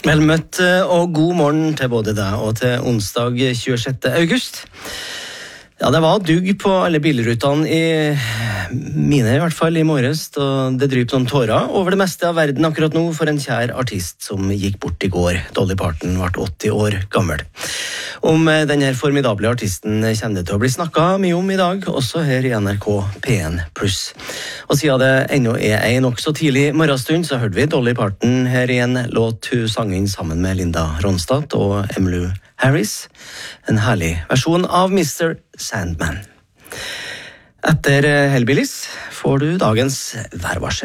Vel møtt og god morgen til både deg og til onsdag 26. august. Ja, det var dugg på alle bilrutene mine i hvert fall i morges, og det drypte noen tårer over det meste av verden akkurat nå for en kjær artist som gikk bort i går. Dolly Parton ble 80 år gammel. Om denne formidable artisten kommer det til å bli snakket mye om i dag, også her i NRK P1+. Og siden det ennå en nokså tidlig morgenstund, så hørte vi Dolly Parton her i en låt hun sang inn sammen med Linda Ronstadt og Emmylou Harris. En herlig versjon av Mr. Sandman. Etter Hellbillies får du dagens værvarsel.